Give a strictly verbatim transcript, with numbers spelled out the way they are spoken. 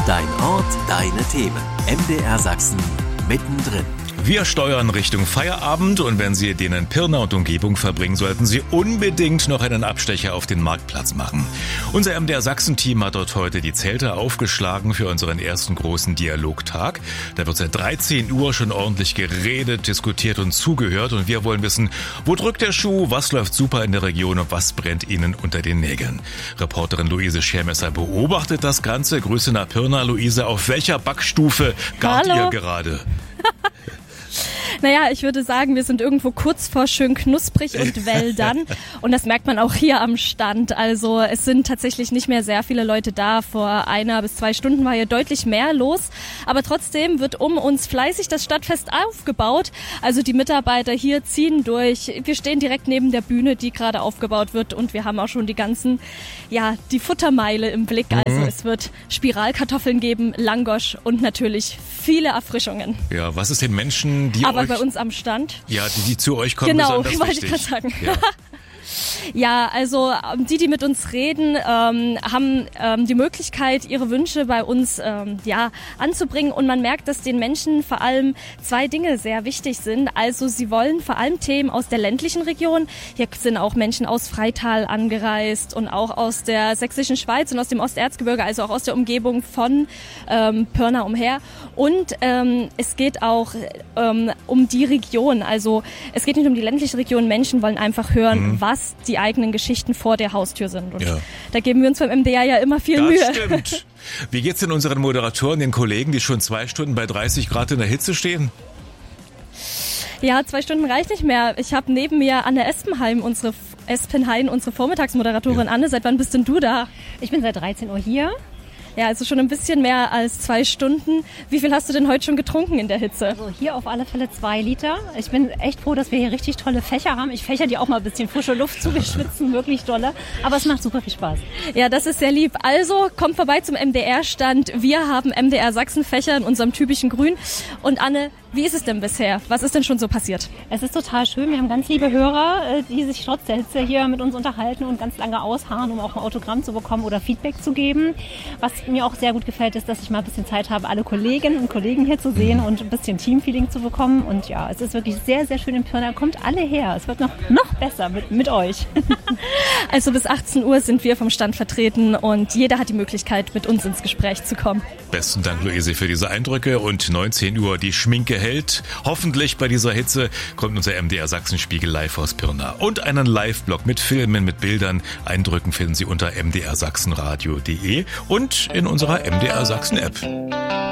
Dein Ort, deine Themen. M D R Sachsen mittendrin. Wir steuern Richtung Feierabend und wenn Sie den in Pirna und Umgebung verbringen, sollten Sie unbedingt noch einen Abstecher auf den Marktplatz machen. Unser M D R Sachsen-Team hat dort heute die Zelte aufgeschlagen für unseren ersten großen Dialogtag. Da wird seit dreizehn Uhr schon ordentlich geredet, diskutiert und zugehört und wir wollen wissen, wo drückt der Schuh, was läuft super in der Region und was brennt Ihnen unter den Nägeln. Reporterin Luise Schermesser beobachtet das Ganze. Grüße nach Pirna. Luise, auf welcher Backstufe gart Hallo. ihr gerade? Naja, ich würde sagen, wir sind irgendwo kurz vor schön knusprig und Wäldern und das merkt man auch hier am Stand. Also es sind tatsächlich nicht mehr sehr viele Leute da. Vor einer bis zwei Stunden war hier deutlich mehr los, aber trotzdem wird um uns fleißig das Stadtfest aufgebaut. Also die Mitarbeiter hier ziehen durch. Wir stehen direkt neben der Bühne, die gerade aufgebaut wird und wir haben auch schon die ganzen, ja, die Futtermeile im Blick. Also mhm. es wird Spiralkartoffeln geben, Langosch und natürlich viele Erfrischungen. Ja, was ist den Menschen, die aber euch... bei uns am Stand. Ja, die, die zu euch kommen, genau, besonders wollte wichtig. ich gerade sagen. Ja. Ja, also die, die mit uns reden, ähm, haben ähm, die Möglichkeit, ihre Wünsche bei uns ähm, ja anzubringen. Und man merkt, dass den Menschen vor allem zwei Dinge sehr wichtig sind. Also sie wollen vor allem Themen aus der ländlichen Region. Hier sind auch Menschen aus Freital angereist und auch aus der sächsischen Schweiz und aus dem Osterzgebirge, also auch aus der Umgebung von ähm, Pirna umher. Und ähm, es geht auch ähm, um die Region. Also es geht nicht um die ländliche Region. Menschen wollen einfach hören, mhm. was die eigenen Geschichten vor der Haustür sind. Und ja. da geben wir uns beim M D R ja immer viel das Mühe. Stimmt. Wie geht's denn unseren Moderatoren, den Kollegen, die schon zwei Stunden bei dreißig Grad in der Hitze stehen? Ja, zwei Stunden reicht nicht mehr. Ich habe neben mir Anne Espenheim, unsere Espenhain, unsere Vormittagsmoderatorin. Ja. Anne, seit wann bist denn du da? Ich bin seit dreizehn Uhr hier. Ja, also schon ein bisschen mehr als zwei Stunden. Wie viel hast du denn heute schon getrunken in der Hitze? Also hier auf alle Fälle zwei Liter. Ich bin echt froh, dass wir hier richtig tolle Fächer haben. Ich fächer die auch mal ein bisschen frische Luft zu, wir schwitzen wirklich dolle. Aber es macht super viel Spaß. Ja, das ist sehr lieb. Also kommt vorbei zum M D R-Stand. Wir haben M D R Sachsen-Fächer in unserem typischen Grün. Und Anne, wie ist es denn bisher? Was ist denn schon so passiert? Es ist total schön. Wir haben ganz liebe Hörer, die sich trotz der Hitze hier mit uns unterhalten und ganz lange ausharren, um auch ein Autogramm zu bekommen oder Feedback zu geben. Was mir auch sehr gut gefällt, ist, dass ich mal ein bisschen Zeit habe, alle Kolleginnen und Kollegen hier zu sehen und ein bisschen Teamfeeling zu bekommen. Und ja, es ist wirklich sehr, sehr schön in Pirna. Kommt alle her. Es wird noch, noch besser mit, mit euch. Also bis achtzehn Uhr sind wir vom Stand vertreten und jeder hat die Möglichkeit, mit uns ins Gespräch zu kommen. Besten Dank, Luise, für diese Eindrücke. Und neunzehn Uhr die Schminke hält. Hoffentlich bei dieser Hitze kommt unser M D R Sachsenspiegel live aus Pirna. Und einen Live-Blog mit Filmen, mit Bildern. Eindrücken finden Sie unter m d r sachsenradio punkt d e und in unserer M D R Sachsen App.